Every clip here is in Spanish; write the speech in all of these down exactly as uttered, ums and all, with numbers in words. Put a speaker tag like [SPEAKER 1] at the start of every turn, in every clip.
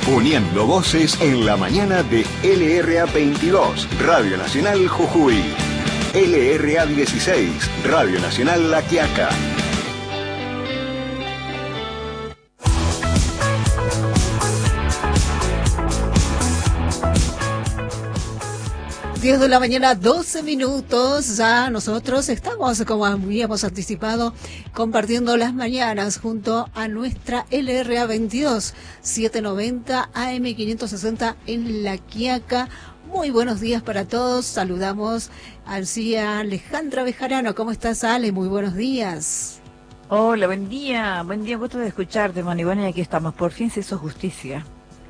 [SPEAKER 1] Uniendo voces en la mañana de L R A veintidós, Radio Nacional Jujuy. L R A dieciséis, Radio Nacional La Quiaca.
[SPEAKER 2] diez de la mañana, doce minutos, ya nosotros estamos, como habíamos anticipado, compartiendo las mañanas junto a nuestra L R A veintidós, setecientos noventa A M quinientos sesenta en La Quiaca. Muy buenos días para todos, saludamos así a Alejandra Bejarano. ¿Cómo estás, Ale? Muy buenos días.
[SPEAKER 3] Hola, buen día, buen día, gusto de escucharte, Moni. Bueno, y aquí estamos, por fin se hizo justicia.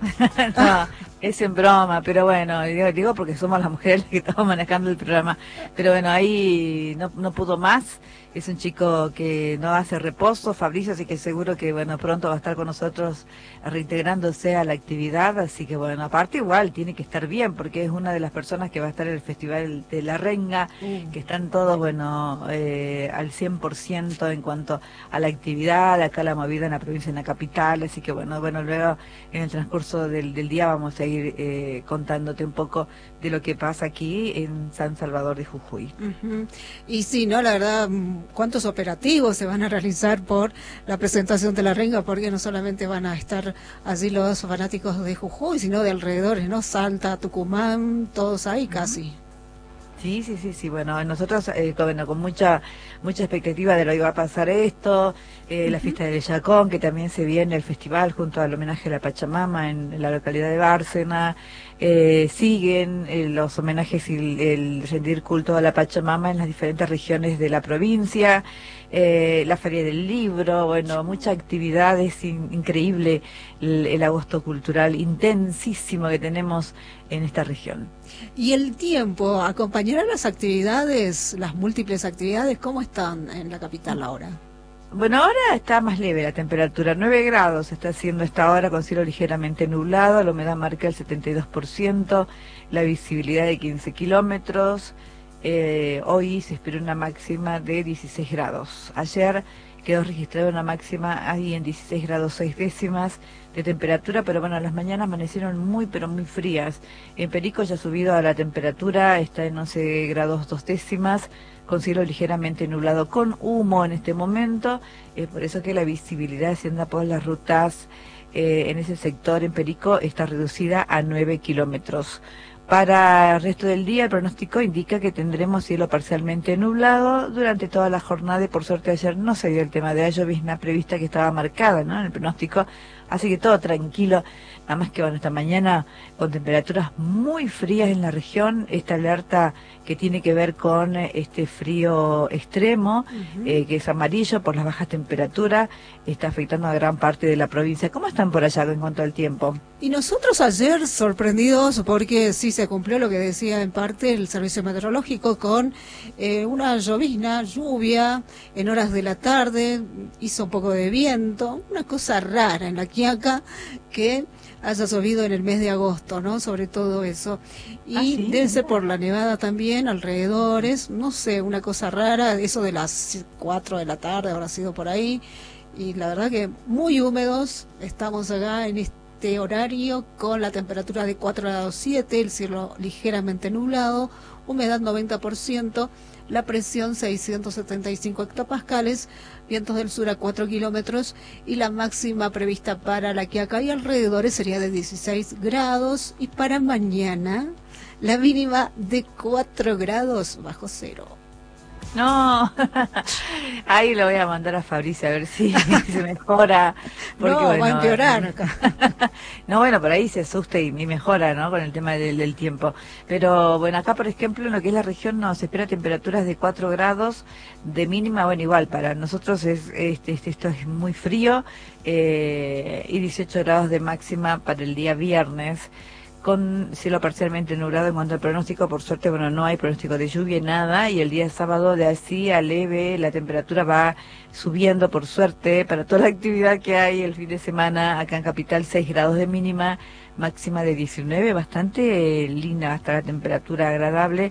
[SPEAKER 3] No, es en broma, pero bueno, digo, digo porque somos las mujeres que estamos manejando el programa, pero bueno, ahí no, no pudo más. Es un chico que no hace reposo, Fabricio, así que seguro que bueno pronto va a estar con nosotros reintegrándose a la actividad, así que bueno, aparte igual tiene que estar bien, porque es una de las personas que va a estar en el Festival de la Renga, mm. que están todos, bueno, eh, al cien por ciento en cuanto a la actividad, acá la movida en la provincia, en la capital, así que bueno, bueno, luego en el transcurso del, del día vamos a ir eh, contándote un poco de lo que pasa aquí en San Salvador de Jujuy.
[SPEAKER 2] Uh-huh. Y sí, no, la verdad, ¿cuántos operativos se van a realizar por la presentación de la Renga? Porque no solamente van a estar allí los fanáticos de Jujuy, sino de alrededores, ¿no? Salta, Tucumán, todos ahí casi.
[SPEAKER 3] Sí, sí, sí, sí, bueno, nosotros eh, con, bueno, con mucha mucha expectativa de lo que va a pasar esto, eh, uh-huh. la fiesta del Yacón, que también se viene el festival junto al homenaje a la Pachamama en, en la localidad de Bárcena, eh, siguen eh, los homenajes y el, el rendir culto a la Pachamama en las diferentes regiones de la provincia, eh, la Feria del Libro, bueno, mucha actividad, es in, increíble el, el agosto cultural intensísimo que tenemos en esta región.
[SPEAKER 2] ¿Y el tiempo acompañará las actividades, las múltiples actividades? ¿Cómo están en la capital ahora?
[SPEAKER 3] Bueno, ahora está más leve la temperatura, nueve grados está haciendo esta hora con cielo ligeramente nublado, la humedad marca el setenta y dos por ciento, la visibilidad de quince kilómetros, eh, hoy se espera una máxima de dieciséis grados, ayer quedó registrada una máxima ahí en dieciséis grados seis décimas de temperatura, pero bueno, las mañanas amanecieron muy pero muy frías. En Perico ya ha subido a la temperatura, está en once grados dos décimas, con cielo ligeramente nublado, con humo en este momento, es por eso que la visibilidad si anda por las rutas eh, en ese sector en Perico está reducida a nueve kilómetros. Para el resto del día el pronóstico indica que tendremos cielo parcialmente nublado durante toda la jornada y por suerte ayer no se dio el tema de la llovizna prevista que estaba marcada, ¿no?, en el pronóstico, así que todo tranquilo, nada más que bueno, esta mañana con temperaturas muy frías en la región, esta alerta que tiene que ver con este frío extremo, uh-huh. eh, que es amarillo por las bajas temperaturas, está afectando a gran parte de la provincia. ¿Cómo están por allá en cuanto al tiempo?
[SPEAKER 2] Y nosotros ayer sorprendidos porque sí se cumplió lo que decía en parte el servicio meteorológico con eh, una llovizna, lluvia en horas de la tarde, hizo un poco de viento, una cosa rara en La Quiaca que haya llovido en el mes de agosto, ¿no? Sobre todo eso. Y ¿ah, sí? Debe ser por la nevada también, alrededores, no sé, una cosa rara, eso de las cuatro de la tarde habrá sido por ahí. Y la verdad que muy húmedos, estamos acá en este horario con la temperatura de cuatro grados siete, el cielo ligeramente nublado, humedad noventa por ciento, la presión seiscientos setenta y cinco hectopascales, vientos del sur a cuatro kilómetros y la máxima prevista para La Quiaca y alrededores sería de dieciséis grados y para mañana la mínima de cuatro grados bajo cero.
[SPEAKER 3] No, ahí lo voy a mandar a Fabricio a ver si se mejora. Porque,
[SPEAKER 2] no,
[SPEAKER 3] bueno,
[SPEAKER 2] va a empeorar acá.
[SPEAKER 3] No, bueno, por ahí se asusta y, y mejora, ¿no?, con el tema del, del tiempo. Pero bueno, acá por ejemplo en lo que es la región nos espera temperaturas de cuatro grados de mínima, bueno, igual para nosotros es este, este esto es muy frío, eh, y dieciocho grados de máxima para el día viernes, con cielo parcialmente nublado en cuanto al pronóstico. Por suerte, bueno, no hay pronóstico de lluvia, nada, y el día sábado de así a leve, la temperatura va subiendo, por suerte, para toda la actividad que hay el fin de semana acá en Capital, seis grados de mínima, máxima de diecinueve, bastante linda hasta la temperatura agradable,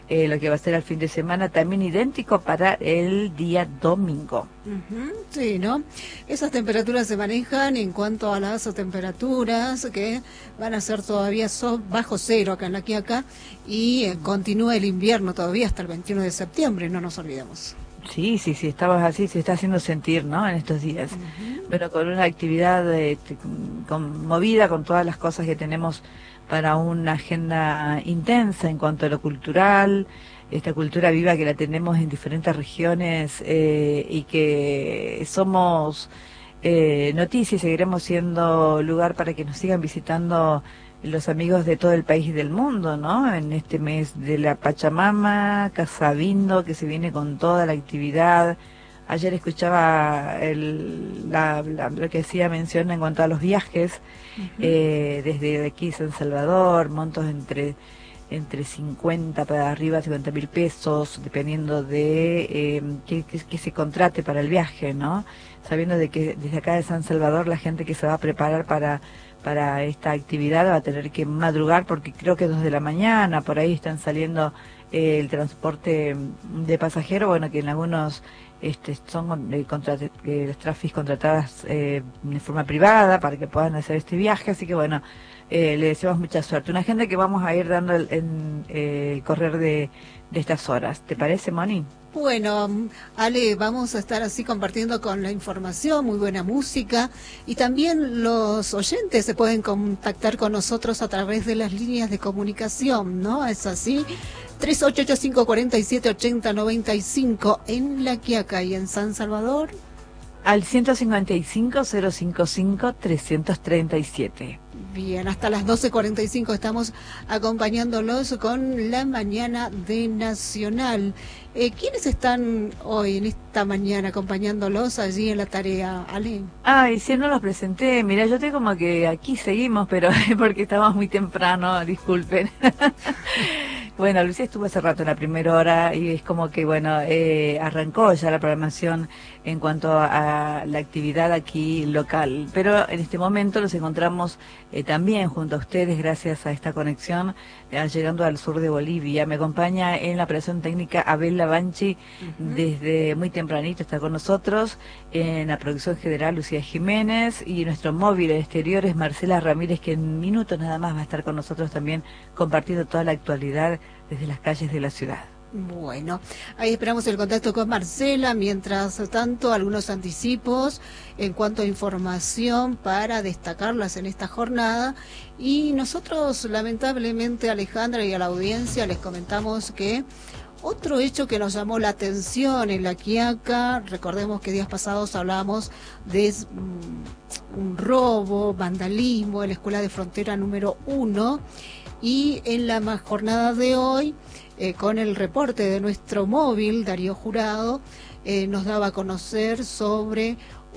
[SPEAKER 3] eh, lo que va a ser el fin de semana, también idéntico para el día domingo.
[SPEAKER 2] Uh-huh, sí, ¿no? Esas temperaturas se manejan en cuanto a las temperaturas que van a ser todavía so bajo cero acá en la Quiaca y eh, continúa el invierno todavía hasta el veintiuno de septiembre, no nos olvidemos.
[SPEAKER 3] Sí, sí, sí, estamos así, se está haciendo sentir, ¿no? En estos días. Uh-huh. Pero con una actividad eh, con, movida con todas las cosas que tenemos para una agenda intensa en cuanto a lo cultural, esta cultura viva que la tenemos en diferentes regiones eh, y que somos eh, noticia y seguiremos siendo lugar para que nos sigan visitando los amigos de todo el país y del mundo, ¿no? En este mes de la Pachamama, Casabindo, que se viene con toda la actividad. Ayer escuchaba el, la, la, lo que hacía mención en cuanto a los viajes, uh-huh. eh, desde aquí San Salvador, montos entre entre cincuenta para arriba, cincuenta mil pesos, dependiendo de eh, que, que, que se contrate para el viaje, ¿no? Sabiendo de que desde acá de San Salvador la gente que se va a preparar para para esta actividad va a tener que madrugar porque creo que dos de la mañana, por ahí están saliendo eh, el transporte de pasajeros, bueno, que en algunos este, son eh, contrat eh, las trafis contratadas eh, de forma privada para que puedan hacer este viaje, así que bueno, eh, le deseamos mucha suerte. Una agenda que vamos a ir dando el, en eh, el correr de, de estas horas. ¿Te parece, Moni?
[SPEAKER 2] Bueno, Ale, vamos a estar así compartiendo con la información, muy buena música, y también los oyentes se pueden contactar con nosotros a través de las líneas de comunicación, ¿no? Es así, tres ocho ocho cinco cuatro siete ocho cero nueve cinco en La Quiaca y en San Salvador.
[SPEAKER 3] Al ciento cincuenta y cinco, cero cincuenta y cinco, trescientos treinta y siete.
[SPEAKER 2] Bien, hasta las doce cuarenta y cinco estamos acompañándolos con la mañana de Nacional. Eh, ¿Quiénes están hoy en esta mañana acompañándolos allí en la tarea, Ale?
[SPEAKER 3] Ay, sí, no los presenté. Mira, yo tengo como que aquí seguimos, pero porque estamos muy temprano, disculpen. Bueno, Lucía estuvo hace rato en la primera hora y es como que, bueno, eh, arrancó ya la programación en cuanto a, a la actividad aquí local. Pero en este momento nos encontramos eh, también junto a ustedes gracias a esta conexión, eh, llegando al sur de Bolivia. Me acompaña en la operación técnica Abel Lavanchi, uh-huh. Desde muy tempranito está con nosotros. En la producción general Lucía Jiménez y nuestro móvil exterior es Marcela Ramírez, que en minutos nada más va a estar con nosotros también compartiendo toda la actualidad desde las calles de la ciudad.
[SPEAKER 2] Bueno, ahí esperamos el contacto con Marcela. Mientras tanto, algunos anticipos en cuanto a información para destacarlas en esta jornada. Y nosotros, lamentablemente, Alejandra, y a la audiencia les comentamos que otro hecho que nos llamó la atención en La Quiaca, recordemos que días pasados hablábamos de um, un robo, vandalismo en la Escuela de Frontera número uno, y en la jornada de hoy, eh, con el reporte de nuestro móvil, Darío Jurado, eh, nos daba a conocer sobre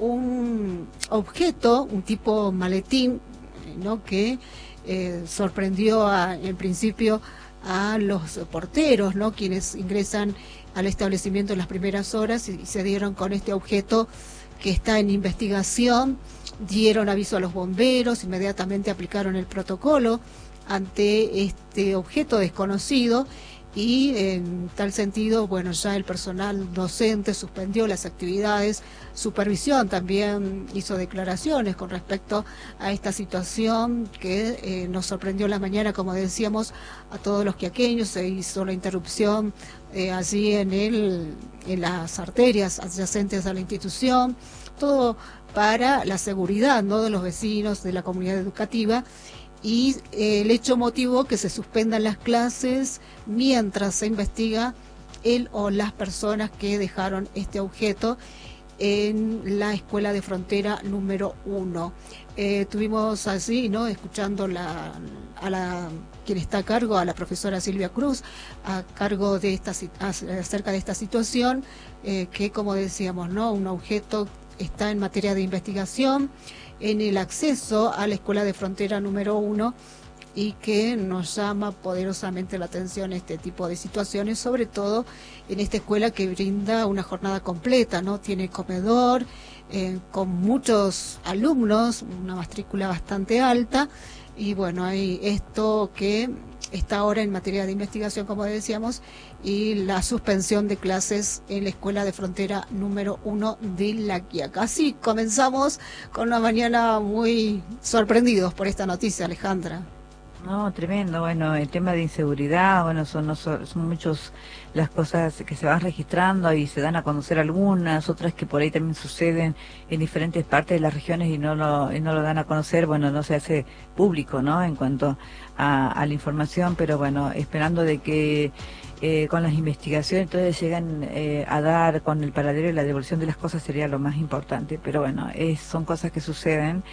[SPEAKER 2] un objeto, un tipo maletín, ¿no? que eh, sorprendió a, en principio a los porteros, ¿no? quienes ingresan al establecimiento en las primeras horas y, y se dieron con este objeto que está en investigación. Dieron aviso a los bomberos, inmediatamente aplicaron el protocolo ante este objeto desconocido y en tal sentido, bueno, ya el personal docente suspendió las actividades, supervisión también hizo declaraciones con respecto a esta situación que eh, nos sorprendió la mañana, como decíamos, a todos los quiaqueños. Se hizo la interrupción eh, allí en, el, en las arterias adyacentes a la institución, todo para la seguridad, ¿no?, de los vecinos, de la comunidad educativa. Y eh, el hecho motivó que se suspendan las clases mientras se investiga él o las personas que dejaron este objeto en la Escuela de Frontera número uno. Eh, tuvimos así, ¿no?, escuchando la, a la quien está a cargo, a la profesora Silvia Cruz, a cargo de esta acerca de esta situación, eh, que como decíamos, ¿no?, un objeto está en materia de investigación en el acceso a la Escuela de Frontera número uno y que nos llama poderosamente la atención este tipo de situaciones, sobre todo en esta escuela que brinda una jornada completa, ¿no? Tiene comedor, eh, con muchos alumnos, una matrícula bastante alta, y bueno, hay esto que está ahora en materia de investigación, como decíamos, y la suspensión de clases en la escuela de frontera número uno de La Quiaca. Así comenzamos con una mañana muy sorprendidos por esta noticia, Alejandra.
[SPEAKER 3] No, tremendo. Bueno, el tema de inseguridad, bueno, son, no son, son muchos las cosas que se van registrando y se dan a conocer algunas, otras que por ahí también suceden en diferentes partes de las regiones y no lo, y no lo dan a conocer, bueno, no se hace público, ¿no? En cuanto a, a la información, pero bueno, esperando de que eh, con las investigaciones entonces llegan eh, a dar con el paradero y la devolución de las cosas sería lo más importante, pero bueno, es, son cosas que suceden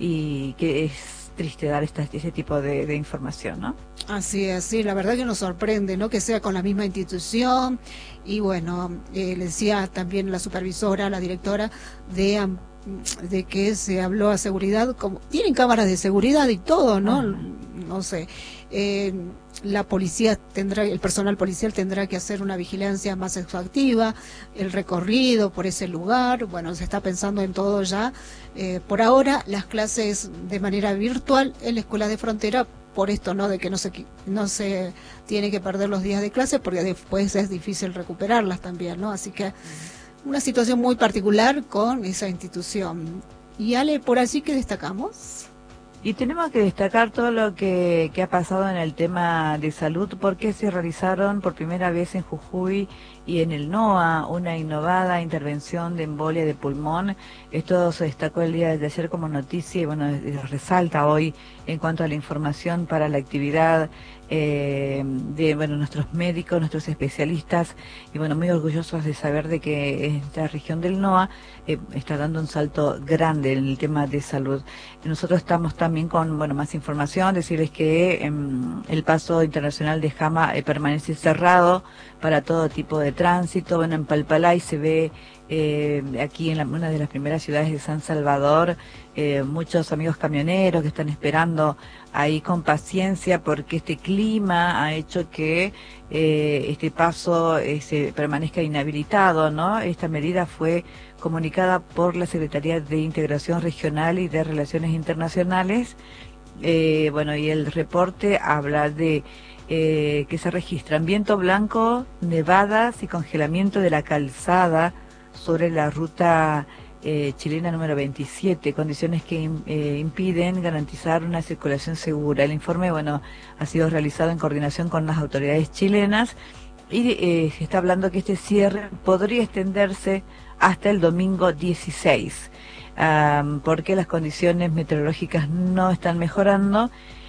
[SPEAKER 3] y que es triste dar esta, ese tipo de, de información, ¿no?
[SPEAKER 2] Así es, sí, la verdad que nos sorprende, ¿no? Que sea con la misma institución y bueno, eh, le decía también la supervisora, la directora de de que se habló a seguridad, como tienen cámaras de seguridad y todo, ¿no? Ajá. No sé, eh, la policía tendrá, el personal policial tendrá que hacer una vigilancia más exhaustiva, el recorrido por ese lugar, bueno, se está pensando en todo ya. Eh, por ahora, las clases de manera virtual en la escuela de frontera, por esto, ¿no? De que no se, no se tiene que perder los días de clase, porque después es difícil recuperarlas también, ¿no? Así que una situación muy particular con esa institución. Y Ale, por allí, ¿qué destacamos?
[SPEAKER 3] Y tenemos que destacar todo lo que, que ha pasado en el tema de salud, porque se realizaron por primera vez en Jujuy y en el NOA una innovada intervención de embolia de pulmón. Esto se destacó el día de ayer como noticia y bueno, resalta hoy en cuanto a la información para la actividad eh, de bueno nuestros médicos, nuestros especialistas y bueno, muy orgullosos de saber de que esta región del NOA eh, está dando un salto grande en el tema de salud. Nosotros estamos también con bueno más información, decirles que eh, el paso internacional de Jama eh, permanece cerrado para todo tipo de tránsito. Bueno, en Palpalay se ve eh, aquí en la, una de las primeras ciudades de San Salvador, eh, muchos amigos camioneros que están esperando ahí con paciencia porque este clima ha hecho que eh, este paso eh, se permanezca inhabilitado, ¿no? Esta medida fue comunicada por la Secretaría de Integración Regional y de Relaciones Internacionales. Eh, bueno, y el reporte habla de Eh, que se registran viento blanco, nevadas y congelamiento de la calzada sobre la ruta eh, chilena número veintisiete, condiciones que eh, impiden garantizar una circulación segura. El informe, bueno, ha sido realizado en coordinación con las autoridades chilenas y eh, se está hablando que este cierre podría extenderse hasta el domingo dieciséis, um, porque las condiciones meteorológicas no están mejorando.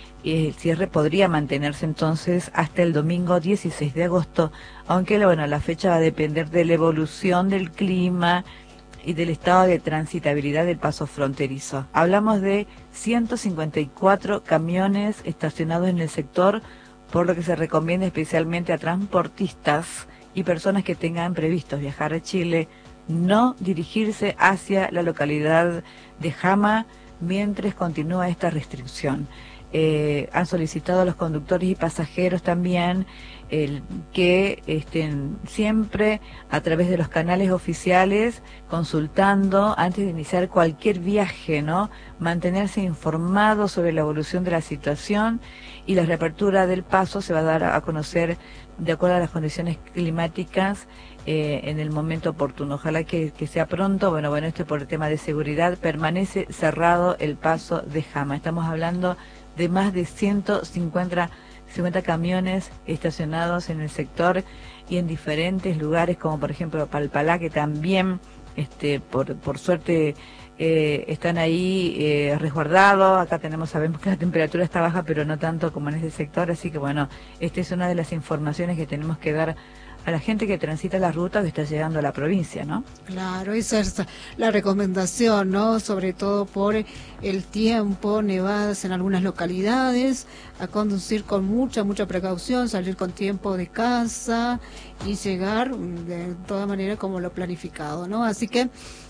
[SPEAKER 3] El cierre podría mantenerse entonces hasta el domingo dieciséis de agosto, aunque bueno, la fecha va a depender de la evolución del clima y del estado de transitabilidad del paso fronterizo. Hablamos de ciento cincuenta y cuatro camiones estacionados en el sector, por lo que se recomienda especialmente a transportistas y personas que tengan previstos viajar a Chile no dirigirse hacia la localidad de Jama mientras continúa esta restricción. Eh, han solicitado a los conductores y pasajeros también el, que estén siempre a través de los canales oficiales consultando antes de iniciar cualquier viaje, ¿no? Mantenerse informados sobre la evolución de la situación y la reapertura del paso se va a dar a conocer de acuerdo a las condiciones climáticas eh, en el momento oportuno. Ojalá que, que sea pronto. Bueno, bueno, esto por el tema de seguridad. Permanece cerrado el paso de Jama. Estamos hablando de más de ciento cincuenta camiones estacionados en el sector y en diferentes lugares, como por ejemplo Palpalá, que también, este, por, por suerte, eh, están ahí eh, resguardados. Acá tenemos, sabemos que la temperatura está baja, pero no tanto como en ese sector, así que bueno, esta es una de las informaciones que tenemos que dar a la gente que transita la ruta que está llegando a la provincia, ¿no?
[SPEAKER 2] Claro, esa es la recomendación, ¿no? Sobre todo por el tiempo, nevadas en algunas localidades, a conducir con mucha, mucha precaución, salir con tiempo de casa y llegar de toda manera como lo planificado, ¿no? Así que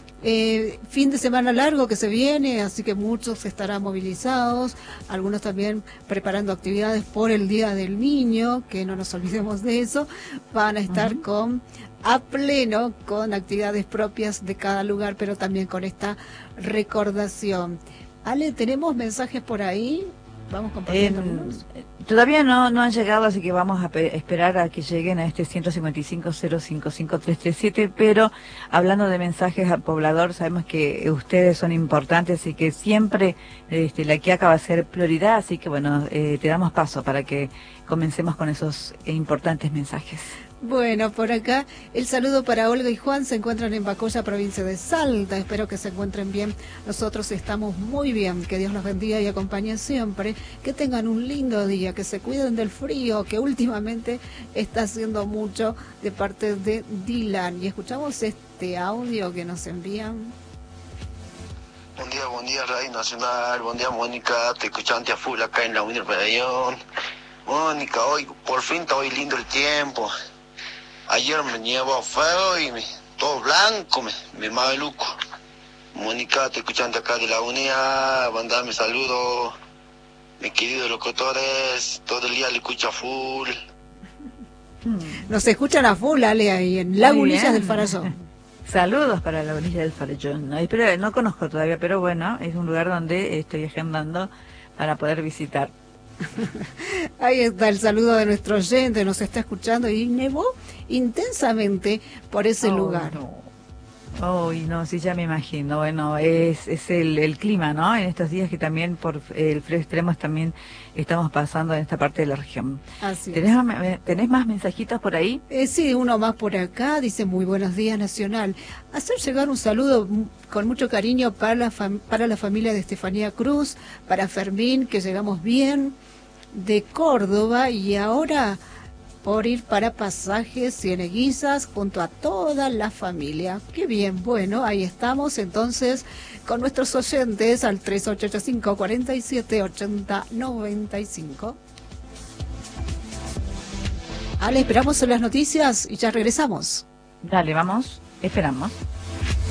[SPEAKER 2] Eh, fin de semana largo que se viene, así que muchos estarán movilizados, algunos también preparando actividades por el Día del Niño, que no nos olvidemos de eso, van a estar uh-huh. con a pleno con actividades propias de cada lugar, pero también con esta recordación. Ale, ¿tenemos mensajes por ahí? Vamos compartiendo
[SPEAKER 3] Eh,
[SPEAKER 2] algunos.
[SPEAKER 3] todavía no no han llegado, así que vamos a pe- esperar a que lleguen a este ciento cincuenta y cinco, cero cinco cinco, tres tres siete, pero hablando de mensajes al poblador, sabemos que ustedes son importantes y que siempre este, la Quiaca va a ser prioridad, así que bueno, eh, te damos paso para que comencemos con esos eh, importantes mensajes.
[SPEAKER 2] Bueno, por acá el saludo para Olga y Juan, se encuentran en Bacoya, provincia de Salta, espero que se encuentren bien, nosotros estamos muy bien, que Dios los bendiga y acompañe siempre, que tengan un lindo día, que se cuiden del frío, que últimamente está haciendo mucho, de parte de Dylan, y escuchamos este audio que nos envían.
[SPEAKER 4] Buen día, buen día Radio Nacional, buen día Mónica, te escuchante a full acá en la Unidad Pabellón. Mónica, hoy por fin está hoy lindo el tiempo. Ayer me nievó feo y me, todo blanco, me, me maluco. Mónica, te escuchante acá de la Unidad, mandame saludos. Mis queridos locutores, todo el día le escucho a full.
[SPEAKER 2] Nos escuchan a full, Ale, ahí en Lagunillas del Farallón.
[SPEAKER 3] Saludos para la Lagunillas del Farallón. No, pero no conozco todavía, pero bueno, es un lugar donde estoy agendando para poder visitar.
[SPEAKER 2] Ahí está el saludo de nuestro oyente, nos está escuchando y nevó intensamente por ese
[SPEAKER 3] oh,
[SPEAKER 2] lugar.
[SPEAKER 3] No. Uy, no, sí, ya me imagino. Bueno, es, es el, el clima, ¿no? En estos días que también por el frío extremo también estamos pasando en esta parte de la región.
[SPEAKER 2] Así es.
[SPEAKER 3] ¿Tenés, más- ¿Tenés más mensajitos por ahí?
[SPEAKER 2] Eh, sí, uno más por acá, dice muy buenos días Nacional. Hacer llegar un saludo m- con mucho cariño para la, fam- para la familia de Estefanía Cruz, para Fermín, que llegamos bien, de Córdoba, y ahora por ir para Pasajes Cieneguizas junto a toda la familia. Qué bien, bueno, ahí estamos entonces con nuestros oyentes al tres ocho ocho cinco, cuatro siete, ocho cero nueve cinco. Ale, esperamos en las noticias y ya regresamos.
[SPEAKER 3] Dale, vamos, esperamos.